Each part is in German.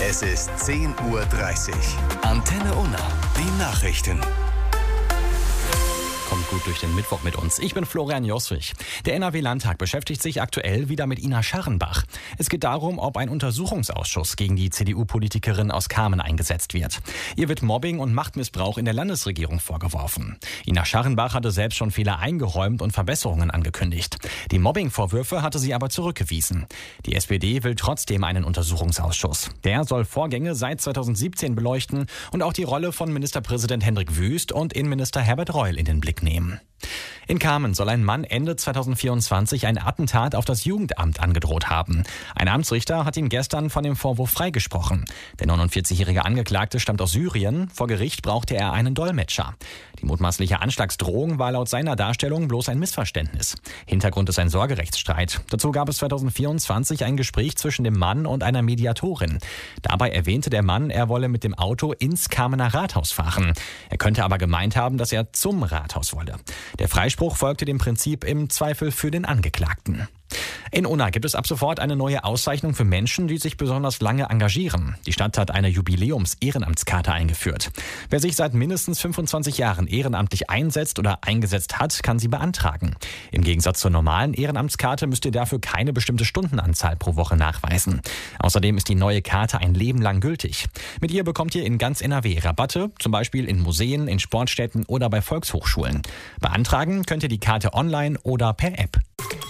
Es ist 10:30 Uhr. Antenne Unna, die Nachrichten. Kommt gut durch den Mittwoch mit uns. Ich bin Florian Joswig. Der NRW-Landtag beschäftigt sich aktuell wieder mit Ina Scharrenbach. Es geht darum, ob ein Untersuchungsausschuss gegen die CDU-Politikerin aus Kamen eingesetzt wird. Ihr wird Mobbing und Machtmissbrauch in der Landesregierung vorgeworfen. Ina Scharrenbach hatte selbst schon Fehler eingeräumt und Verbesserungen angekündigt. Die Mobbing-Vorwürfe hatte sie aber zurückgewiesen. Die SPD will trotzdem einen Untersuchungsausschuss. Der soll Vorgänge seit 2017 beleuchten und auch die Rolle von Ministerpräsident Hendrik Wüst und Innenminister Herbert Reul in den Blick nehmen. In Kamen soll ein Mann Ende 2024 ein Attentat auf das Jugendamt angedroht haben. Ein Amtsrichter hat ihn gestern von dem Vorwurf freigesprochen. Der 49-jährige Angeklagte stammt aus Syrien. Vor Gericht brauchte er einen Dolmetscher. Die mutmaßliche Anschlagsdrohung war laut seiner Darstellung bloß ein Missverständnis. Hintergrund ist ein Sorgerechtsstreit. Dazu gab es 2024 ein Gespräch zwischen dem Mann und einer Mediatorin. Dabei erwähnte der Mann, er wolle mit dem Auto ins Kamener Rathaus fahren. Er könnte aber gemeint haben, dass er zum Rathaus wolle. Der Freispruch folgte dem Prinzip im Zweifel für den Angeklagten. In Unna gibt es ab sofort eine neue Auszeichnung für Menschen, die sich besonders lange engagieren. Die Stadt hat eine Jubiläums-Ehrenamtskarte eingeführt. Wer sich seit mindestens 25 Jahren ehrenamtlich einsetzt oder eingesetzt hat, kann sie beantragen. Im Gegensatz zur normalen Ehrenamtskarte müsst ihr dafür keine bestimmte Stundenanzahl pro Woche nachweisen. Außerdem ist die neue Karte ein Leben lang gültig. Mit ihr bekommt ihr in ganz NRW Rabatte, zum Beispiel in Museen, in Sportstätten oder bei Volkshochschulen. Beantragen könnt ihr die Karte online oder per App.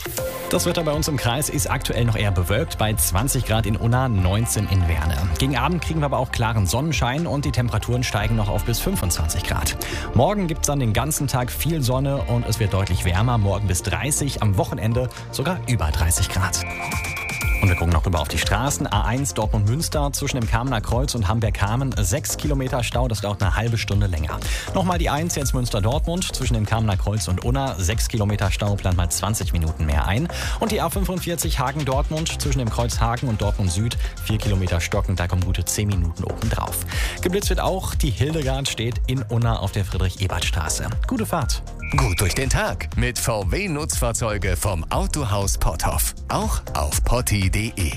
Das Wetter bei uns im Kreis ist aktuell noch eher bewölkt, bei 20 Grad in Unna, 19 in Werne. Gegen Abend kriegen wir aber auch klaren Sonnenschein und die Temperaturen steigen noch auf bis 25 Grad. Morgen gibt es dann den ganzen Tag viel Sonne und es wird deutlich wärmer, morgen bis 30, am Wochenende sogar über 30 Grad. Und wir gucken noch rüber auf die Straßen. A1 Dortmund-Münster zwischen dem Kamener Kreuz und Hamberg-Kamen 6 Kilometer Stau, das dauert eine halbe Stunde länger. Nochmal die 1 jetzt Münster-Dortmund zwischen dem Kamener Kreuz und Unna 6 Kilometer Stau, plant mal 20 Minuten mehr ein. Und die A45 Hagen-Dortmund zwischen dem Kreuz Hagen und Dortmund Süd 4 Kilometer Stocken, da kommen gute 10 Minuten oben drauf. Geblitzt wird auch, die Hildegard steht in Unna auf der Friedrich-Ebert-Straße. Gute Fahrt. Gut durch den Tag mit VW-Nutzfahrzeuge vom Autohaus Potthoff. Auch auf potti.de.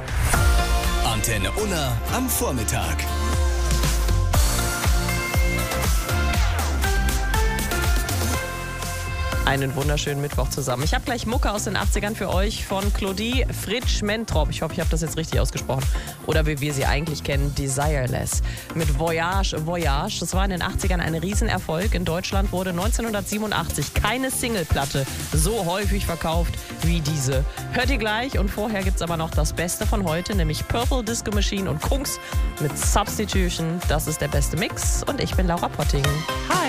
Antenne Unna am Vormittag. Einen wunderschönen Mittwoch zusammen. Ich habe gleich Mucke aus den 80ern für euch von Claudie Fritsch-Mentrop. Ich hoffe, ich habe das jetzt richtig ausgesprochen. Oder wie wir sie eigentlich kennen, Desireless. Mit Voyage. Das war in den 80ern ein Riesenerfolg. In Deutschland wurde 1987 keine Singleplatte so häufig verkauft wie diese. Hört ihr gleich. Und vorher gibt es aber noch das Beste von heute, nämlich Purple Disco Machine und Kungs mit Substitution. Das ist der beste Mix. Und ich bin Laura Potting. Hi!